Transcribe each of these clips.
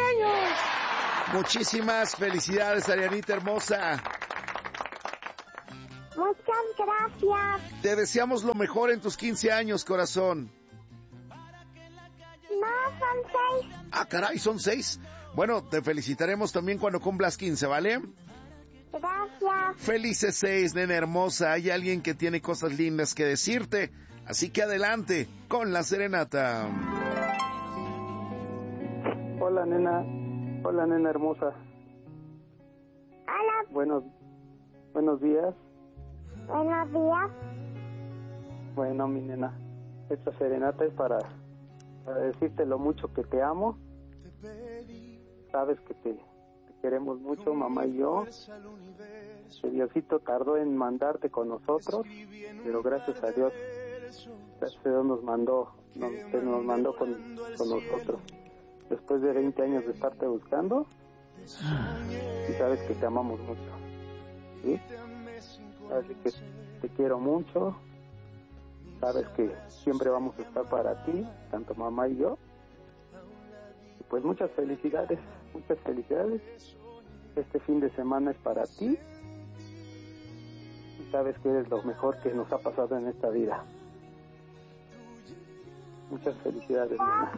años! Muchísimas felicidades, Arianita hermosa. Muchas gracias. Te deseamos lo mejor en tus 15 años, corazón. No, son 6. Ah, caray, son 6. Bueno, te felicitaremos también cuando cumplas 15, ¿vale? Gracias. Felices 6, nena hermosa. Hay alguien que tiene cosas lindas que decirte. Así que adelante con la serenata. Hola, nena. Hola, nena hermosa. Hola. Buenos días. Buenos días. Bueno, mi nena, esta serenata es para decirte lo mucho que te amo. Sabes que te queremos mucho, mamá y yo. Que Diosito tardó en mandarte con nosotros, pero gracias a Dios nos mandó con nosotros. Después de 20 años de estarte buscando, y sabes que te amamos mucho, ¿sí? Así que te quiero mucho. Sabes que siempre vamos a estar para ti, tanto mamá y yo. Y pues muchas felicidades. Este fin de semana es para ti. Y sabes que eres lo mejor que nos ha pasado en esta vida. Muchas felicidades, nena.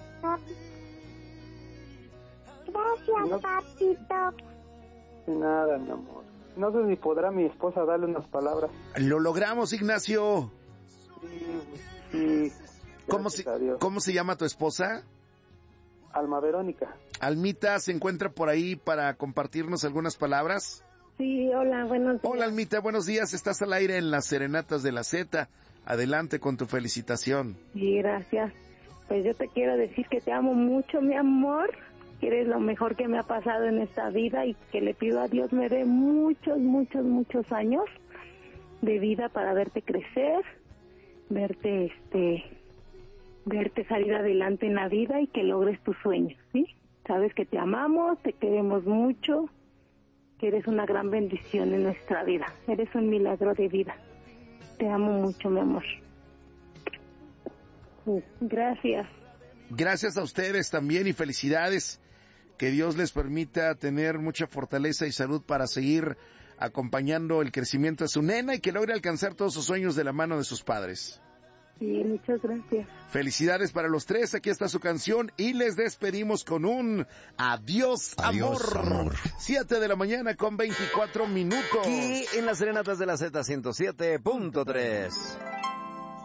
Gracias, papito. De nada, mi amor. No sé si podrá mi esposa darle unas palabras. Lo logramos, Ignacio. Sí. ¿Cómo se llama tu esposa? Alma Verónica. Almita, ¿se encuentra por ahí para compartirnos algunas palabras? Sí, hola, buenos días. Hola, Almita, buenos días. Estás al aire en las Serenatas de la Z. Adelante con tu felicitación. Sí, gracias. Pues yo te quiero decir que te amo mucho, mi amor. Que eres lo mejor que me ha pasado en esta vida y que le pido a Dios me dé muchos años de vida para verte crecer, verte salir adelante en la vida y que logres tus sueños, ¿sí? Sabes que te amamos, te queremos mucho, que eres una gran bendición en nuestra vida. Eres un milagro de vida. Te amo mucho, mi amor. Gracias. Gracias a ustedes también y felicidades. Que Dios les permita tener mucha fortaleza y salud para seguir acompañando el crecimiento de su nena y que logre alcanzar todos sus sueños de la mano de sus padres. Sí, muchas gracias. Felicidades para los tres, aquí está su canción y les despedimos con un adiós, amor. 7 de la mañana con 24 minutos. Aquí en las Serenatas de la Z 107.3.